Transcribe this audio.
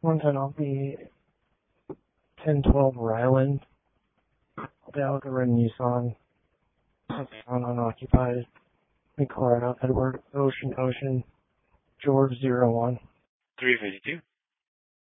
110, I'll be 1012 Ryland, Algarin Nissan, unoccupied, McLaren, Edward, Ocean, George 01. 352.